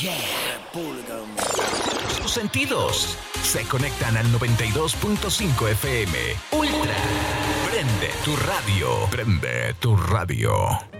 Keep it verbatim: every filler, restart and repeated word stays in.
Yeah. Sus sentidos se conectan al noventa y dos punto cinco F M. Ultra. Prende tu radio. Prende tu radio.